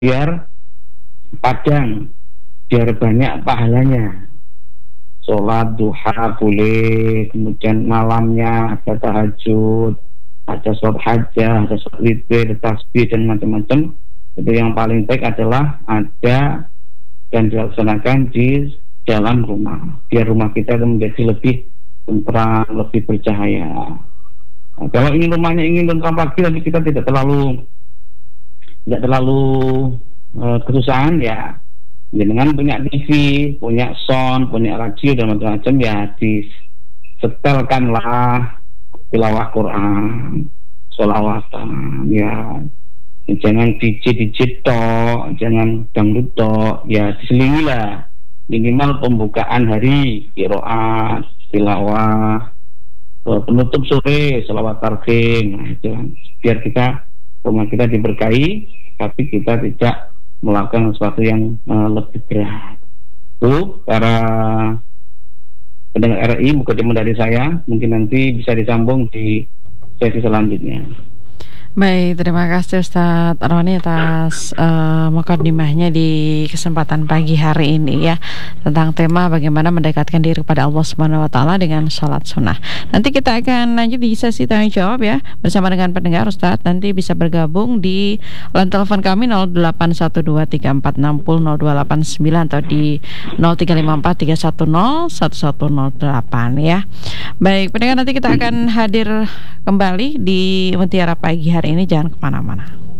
biar padang, biar banyak pahalanya. Sholat duha boleh, kemudian malamnya ada tahajud, ada sholat hajah, ada sholat witir, tasbih dan macam-macam. Itu yang paling baik adalah ada dan dilaksanakan di dalam rumah, biar rumah kita menjadi lebih tentram, lebih bercahaya. Nah, kalau ingin rumahnya ingin tentram pagi, tapi kita tidak terlalu kesusahan ya. Dengan punya TV, punya sound, punya radio dan macam-macam ya disetelkanlah tilawah Quran, sholawatan ya. Jangan DJ tok, jangan dangdut tok, ya diselingilah minimal pembukaan hari qiraat, tilawah, penutup sore sholawat targhib. Nah, itu kan. Biar rumah kita diberkahi, tapi kita tidak melakukan sesuatu yang lebih berat. Tuh, para pendengar RI, mukadimah dari saya, mungkin nanti bisa disambung di sesi selanjutnya. Baik, terima kasih Ustadz Arwani atas mukadimahnya di kesempatan pagi hari ini ya, tentang tema bagaimana mendekatkan diri kepada Allah Subhanahu wa taala dengan salat sunnah. Nanti kita akan lanjut di sesi tanya jawab ya bersama dengan pendengar. Ustadz nanti bisa bergabung di line telepon kami 081234600289 atau di 035431011008 ya. Baik, pendengar, nanti kita akan hadir kembali di Mutiara Pagi hari ini, jangan kemana-mana.